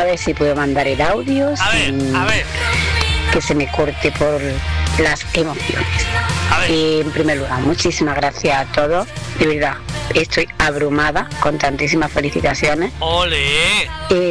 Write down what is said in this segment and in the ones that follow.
ver si puedo mandar el audio. A ver. Que se me corte por las emociones. En primer lugar, muchísimas gracias a todos. De verdad, estoy abrumada con tantísimas felicitaciones. ¡Ole!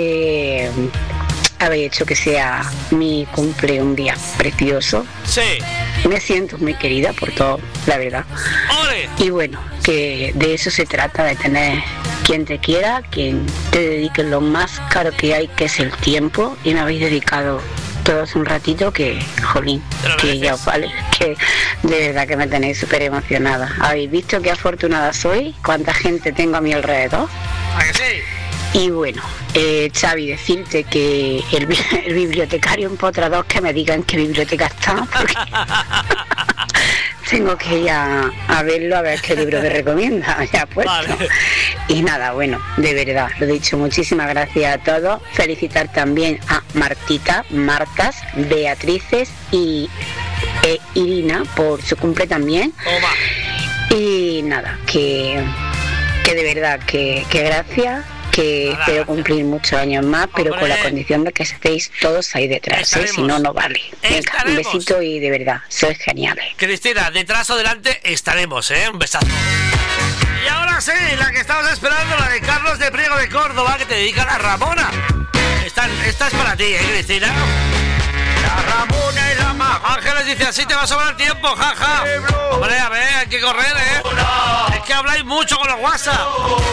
Habéis hecho que sea mi cumple un día precioso. Sí. Me siento muy querida por todo, la verdad. ¡Ole! Y bueno, que de eso se trata, de tener quien te quiera, quien te dedique lo más caro que hay, que es el tiempo. Y me habéis dedicado todos un ratito que, jolín, que ya os vale, que de verdad que me tenéis súper emocionada. ¿Habéis visto qué afortunada soy? ¿Cuánta gente tengo a mi alrededor? ¿A que sí? Y bueno, Xavi, decirte que el bibliotecario empotra dos que me digan qué biblioteca está, porque tengo que ir a verlo, a ver qué libro me recomienda, ya puesto. Vale. Y nada, bueno, de verdad, lo dicho, muchísimas gracias a todos. Felicitar también a Martita, Martas, Beatrices y Irina por su cumple también. Toma. Y nada, que de verdad, que gracias. Que espero cumplir muchos años más, pero con la condición de que estéis todos ahí detrás, si no, no vale. Venga, un besito y de verdad, sois geniales. Cristina, detrás o delante estaremos, un besazo. Y ahora sí, la que estabas esperando, la de Carlos de Priego de Córdoba, que te dedica a Ramona. Esta es para ti, Cristina. La Ramona y la Maja. Ángeles dice, así te va a sobrar tiempo, jaja. Hombre, a ver, hay que correr, Es que habláis mucho con los WhatsApp.